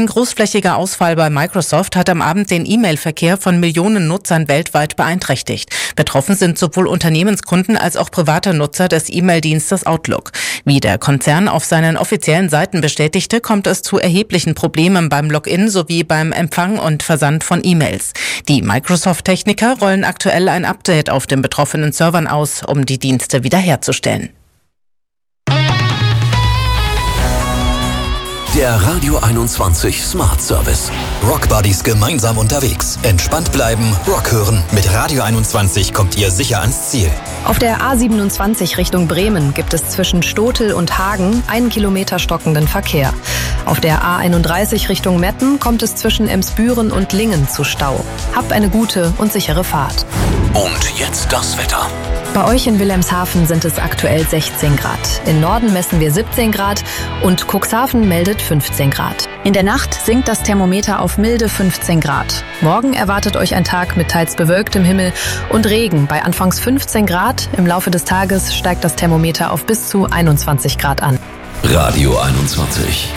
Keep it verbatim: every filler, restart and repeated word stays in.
Ein großflächiger Ausfall bei Microsoft hat am Abend den E-Mail-Verkehr von Millionen Nutzern weltweit beeinträchtigt. Betroffen sind sowohl Unternehmenskunden als auch private Nutzer des E-Mail-Dienstes Outlook. Wie der Konzern auf seinen offiziellen Seiten bestätigte, kommt es zu erheblichen Problemen beim Login sowie beim Empfang und Versand von E-Mails. Die Microsoft-Techniker rollen aktuell ein Update auf den betroffenen Servern aus, um die Dienste wiederherzustellen. Der Radio einundzwanzig Smart Service. Rock Buddies gemeinsam unterwegs. Entspannt bleiben, Rock hören. Mit Radio einundzwanzig kommt ihr sicher ans Ziel. Auf der A siebenundzwanzig Richtung Bremen gibt es zwischen Stotel und Hagen einen Kilometer stockenden Verkehr. Auf der A einunddreißig Richtung Metten kommt es zwischen Emsbüren und Lingen zu Stau. Habt eine gute und sichere Fahrt. Und jetzt das Wetter. Bei euch in Wilhelmshaven sind es aktuell sechzehn Grad. Im Norden messen wir siebzehn Grad und Cuxhaven meldet fünfzehn Grad. In der Nacht sinkt das Thermometer auf milde fünfzehn Grad. Morgen erwartet euch ein Tag mit teils bewölktem Himmel und Regen bei anfangs fünfzehn Grad. Im Laufe des Tages steigt das Thermometer auf bis zu einundzwanzig Grad an. Radio einundzwanzig.